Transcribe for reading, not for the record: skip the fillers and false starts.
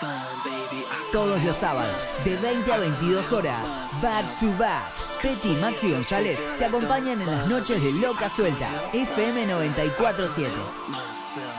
Todos los sábados, de 20 a 22 horas, Back to Back. Petty y Maxi González te acompañan en las noches de Loca Suelta, FM 94.7.